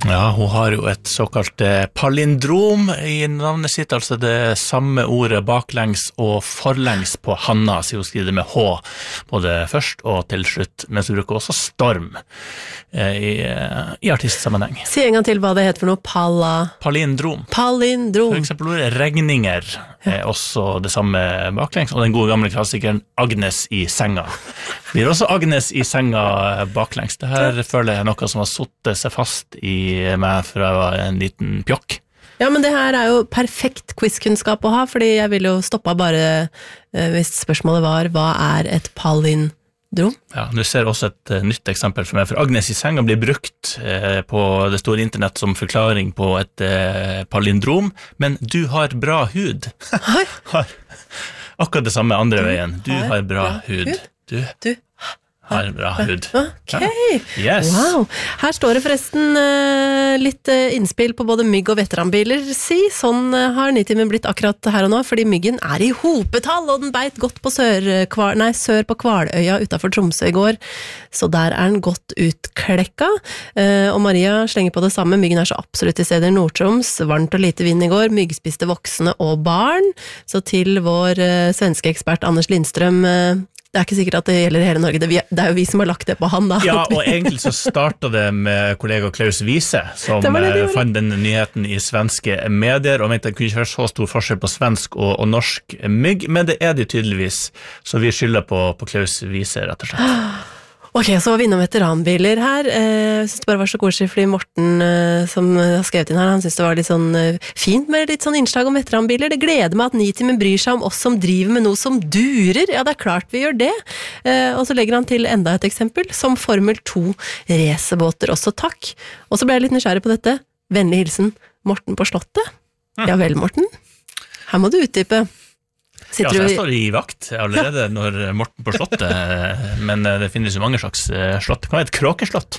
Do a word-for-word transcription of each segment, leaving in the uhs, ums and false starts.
Ja, hun har jo et såkalt palindrom I navnet sitt, altså det samme ordet baklengs og forlengs på Hanna, så hun skriver det med H, både først og til slutt, mens hun bruker også storm eh, i, i artistsammenheng. Si en gang til hva det heter for noe, pala... Palindrom. Palindrom. For eksempel ordet regninger er også det samme baklengs, og den gode gamle klassikeren Agnes I senga. Blir også Agnes I senga baklengs. Det her føler jeg er noe som har suttet seg fast I meg fra jeg var en liten pjokk. Ja, men det her er jo perfekt quizkunnskap å ha, fordi jeg ville jo stoppe bare eh, hvis spørsmålet var, hva er et palindrom? Ja, du ser også et uh, nytt eksempel for meg, for Agnes I senga blir brukt uh, på det store internett som forklaring på et uh, palindrom, men du har bra hud. har akkurat det samme andre veien. Du har, har bra, bra hud. hud. Du, du har bra hud. Ok, ja. Yes. Wow. Her står det forresten uh, litt uh, innspill på både mygg og veteranbiler, si. Sånn uh, har Nitimen blitt akkurat her og nå, fordi myggen er I hopetall, og den beit godt på sør, kvar, nei, sør på Kvaløya utenfor Tromsø I går, så der er den godt utklekka. Uh, og Maria slenger på det samme, myggen er så absolutt I stedet I Nord-Troms, varmt og lite vind I går, myggspiste voksne og barn, så til vår uh, svenske ekspert Anders Lindstrøm, uh, det er ikke sikkert at det gjelder hele Norge, det er, vi, det er jo vi som har lagt det på han da. Ja, og egentlig så startet det med kollega Klaus Wiese, som det det de fant denne nyheten I svenske medier, og mente det kunne ikke være så stor forskjell på svensk og, og norsk mygg, men det er det tydeligvis, så vi skylder på, på Klaus Wiese, rett og slett. Ok, så var vi innom veteranbiler her. Jeg synes det bare var så koselig, fordi Morten, som har skrevet inn her, han synes det var litt sånn fint med litt sånn innslag om veteranbiler. Det gleder meg at Nitimen bryr seg om oss som driver med noe som durer. Ja, det er klart vi gjør det. Og så legger han til enda et eksempel, som Formel to racerbåter. Også takk. Og så ble jeg litt nysgjerrig på dette. Vennlig hilsen, Morten på Slottet. Ja vel, Morten. Her må du utdype. Ja, så jeg står I vakt allerede når Morten på slottet, men det finnes jo mange slags slott. Det kan være et kråkeslott.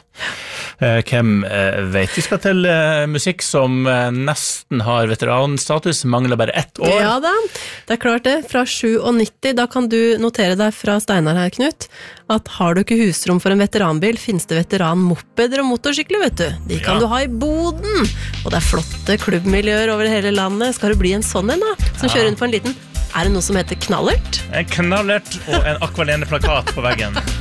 Hvem vet? Vi skal til musikk som nesten har veteranstatus, mangler bare ett år. Ja da, det er klart det. Fra nittisju, da kan du notere deg fra Steinar her, Knut, at har du ikke husrom for en veteranbil, finnes det veteranmopeder og motorsykler, vet du. De kan ja. Du ha I boden, og det er flotte klubbmiljøer over hele landet. Skal du bli en sånn en da, som ja. Kjører rundt på en liten... Er det noe som heter knallert? En knallert og en akvalene plakat på veggen.